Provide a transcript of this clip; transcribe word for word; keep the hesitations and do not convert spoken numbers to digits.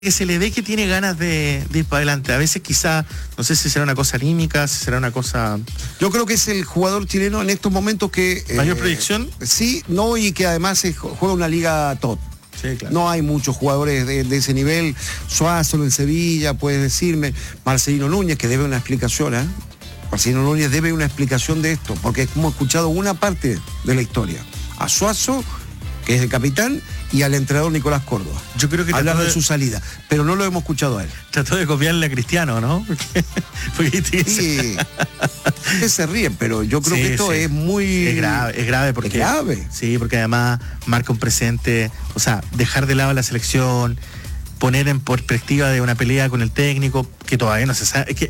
que se le ve que tiene ganas de, de ir para adelante. A veces quizá, no sé si será una cosa anímica, si será una cosa... Yo creo que es el jugador chileno en estos momentos que... ¿Mayor eh, proyección? Sí, no, y que además es, juega una liga top. Sí, claro. No hay muchos jugadores de, de ese nivel. Suazo en Sevilla, puedes decirme. Marcelino Núñez, que debe una explicación, ¿eh? Marcelino Núñez debe una explicación de esto, porque hemos escuchado una parte de la historia. A Suazo, que es el capitán, y al entrenador Nicolás Córdoba. Yo creo que hablar de, de su salida, pero no lo hemos escuchado a él. Trató de copiarle a Cristiano, ¿no? Porque, porque sí, ustedes se ríen, pero yo creo sí, que esto sí. es muy... Es grave, es grave porque... Es grave. Sí, porque además marca un presente, o sea, dejar de lado la selección, poner en perspectiva de una pelea con el técnico, que todavía no se sabe, es que